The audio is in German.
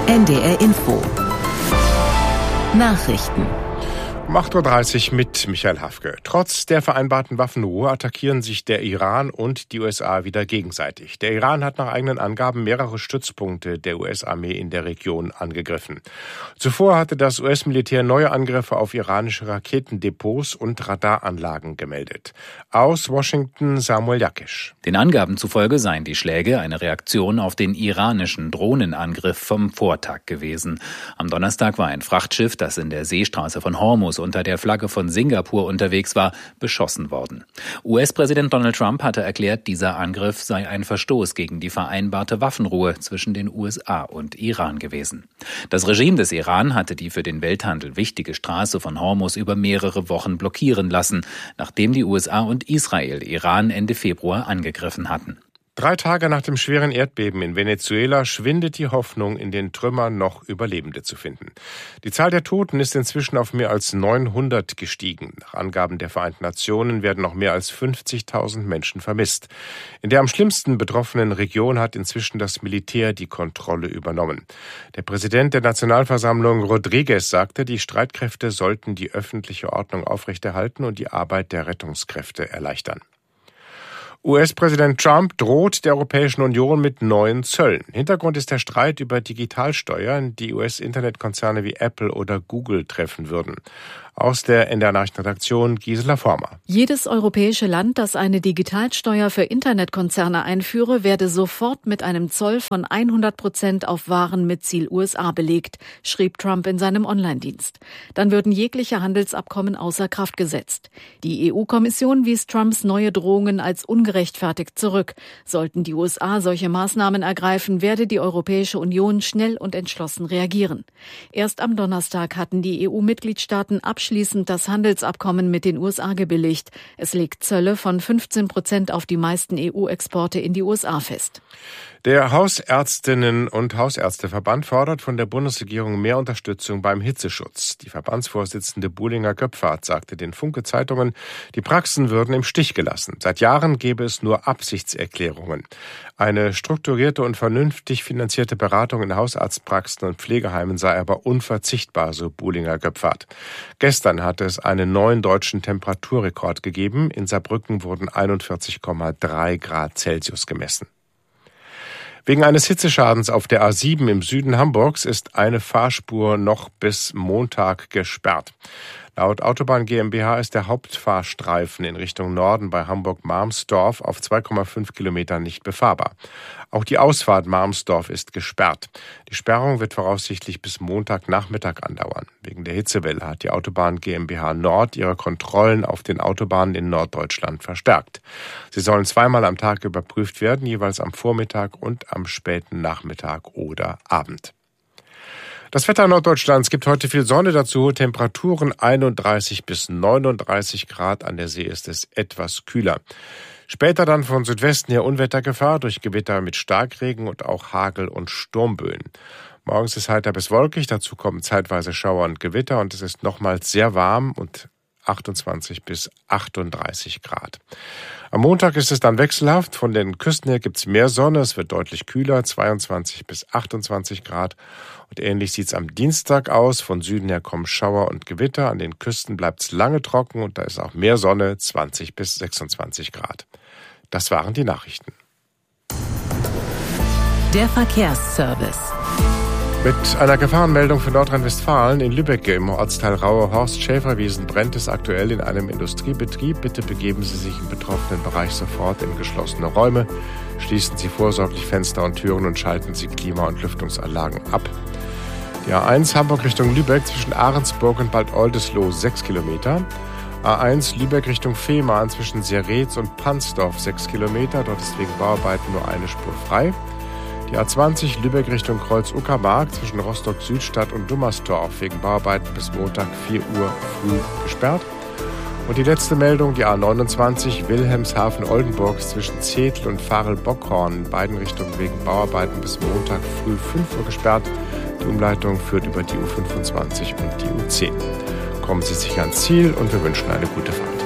NDR Info. Nachrichten. Um 8.30 Uhr mit Michael Hafke. Trotz der vereinbarten Waffenruhe attackieren sich der Iran und die USA wieder gegenseitig. Der Iran hat nach eigenen Angaben mehrere Stützpunkte der US-Armee in der Region angegriffen. Zuvor hatte das US-Militär neue Angriffe auf iranische Raketendepots und Radaranlagen gemeldet. Aus Washington Samuel Jakisch. Den Angaben zufolge seien die Schläge eine Reaktion auf den iranischen Drohnenangriff vom Vortag gewesen. Am Donnerstag war ein Frachtschiff, das in der Seestraße von Hormuz unter der Flagge von Singapur unterwegs war, beschossen worden. US-Präsident Donald Trump hatte erklärt, dieser Angriff sei ein Verstoß gegen die vereinbarte Waffenruhe zwischen den USA und Iran gewesen. Das Regime des Iran hatte die für den Welthandel wichtige Straße von Hormuz über mehrere Wochen blockieren lassen, nachdem die USA und Israel Iran Ende Februar angegriffen hatten. 3 Tage nach dem schweren Erdbeben in Venezuela schwindet die Hoffnung, in den Trümmern noch Überlebende zu finden. Die Zahl der Toten ist inzwischen auf mehr als 900 gestiegen. Nach Angaben der Vereinten Nationen werden noch mehr als 50.000 Menschen vermisst. In der am schlimmsten betroffenen Region hat inzwischen das Militär die Kontrolle übernommen. Der Präsident der Nationalversammlung Rodriguez sagte, die Streitkräfte sollten die öffentliche Ordnung aufrechterhalten und die Arbeit der Rettungskräfte erleichtern. US-Präsident Trump droht der Europäischen Union mit neuen Zöllen. Hintergrund ist der Streit über Digitalsteuern, die US-Internetkonzerne wie Apple oder Google treffen würden. Aus der NDR-Nachrichtenredaktion Gisela Former. Jedes europäische Land, das eine Digitalsteuer für Internetkonzerne einführe, werde sofort mit einem Zoll von 100% auf Waren mit Ziel USA belegt, schrieb Trump in seinem Online-Dienst. Dann würden jegliche Handelsabkommen außer Kraft gesetzt. Die EU-Kommission wies Trumps neue Drohungen als ungerechtfertigt zurück. Sollten die USA solche Maßnahmen ergreifen, werde die Europäische Union schnell und entschlossen reagieren. Erst am Donnerstag hatten die EU-Mitgliedstaaten abschließend das Handelsabkommen mit den USA gebilligt. Es legt Zölle von 15% auf die meisten EU-Exporte in die USA fest. Der Hausärztinnen- und Hausärzteverband fordert von der Bundesregierung mehr Unterstützung beim Hitzeschutz. Die Verbandsvorsitzende Buhlinger Göpfert sagte den Funke-Zeitungen, die Praxen würden im Stich gelassen. Seit Jahren gäbe es nur Absichtserklärungen. Eine strukturierte und vernünftig finanzierte Beratung in Hausarztpraxen und Pflegeheimen sei aber unverzichtbar, so Buhlinger Göpfert. Gestern hatte es einen neuen deutschen Temperaturrekord gegeben. In Saarbrücken wurden 41,3 Grad Celsius gemessen. Wegen eines Hitzeschadens auf der A7 im Süden Hamburgs ist eine Fahrspur noch bis Montag gesperrt. Laut Autobahn GmbH ist der Hauptfahrstreifen in Richtung Norden bei Hamburg-Marmsdorf auf 2,5 Kilometern nicht befahrbar. Auch die Ausfahrt Marmsdorf ist gesperrt. Die Sperrung wird voraussichtlich bis Montagnachmittag andauern. Wegen der Hitzewelle hat die Autobahn GmbH Nord ihre Kontrollen auf den Autobahnen in Norddeutschland verstärkt. Sie sollen 2-mal am Tag überprüft werden, jeweils am Vormittag und am späten Nachmittag oder Abend. Das Wetter Norddeutschlands gibt heute viel Sonne, dazu hohe Temperaturen 31 bis 39 Grad. An der See ist es etwas kühler. Später dann von Südwesten her Unwettergefahr durch Gewitter mit Starkregen und auch Hagel- und Sturmböen. Morgens ist heiter bis wolkig, dazu kommen zeitweise Schauer und Gewitter und es ist nochmals sehr warm und 28 bis 38 Grad. Am Montag ist es dann wechselhaft. Von den Küsten her gibt es mehr Sonne. Es wird deutlich kühler, 22 bis 28 Grad. Und ähnlich sieht es am Dienstag aus. Von Süden her kommen Schauer und Gewitter. An den Küsten bleibt es lange trocken und da ist auch mehr Sonne, 20 bis 26 Grad. Das waren die Nachrichten. Der Verkehrsservice. Mit einer Gefahrenmeldung für Nordrhein-Westfalen in Lübeck im Ortsteil Raue Horst-Schäferwiesen brennt es aktuell in einem Industriebetrieb. Bitte begeben Sie sich im betroffenen Bereich sofort in geschlossene Räume. Schließen Sie vorsorglich Fenster und Türen und schalten Sie Klima- und Lüftungsanlagen ab. Die A1 Hamburg Richtung Lübeck zwischen Ahrensburg und Bad Oldesloe 6 Kilometer. A1 Lübeck Richtung Fehmarn zwischen Seretz und Pansdorf 6 Kilometer. Dort ist wegen Bauarbeiten nur eine Spur frei. Die A20 Lübeck Richtung Kreuz-Uckermark zwischen Rostock-Südstadt und Dummersdorf wegen Bauarbeiten bis Montag 4 Uhr früh gesperrt. Und die letzte Meldung, die A29 Wilhelmshaven-Oldenburg zwischen Zettel und Varel-Bockhorn in beiden Richtungen wegen Bauarbeiten bis Montag früh 5 Uhr gesperrt. Die Umleitung führt über die U25 und die U10. Kommen Sie sicher ans Ziel und wir wünschen eine gute Fahrt.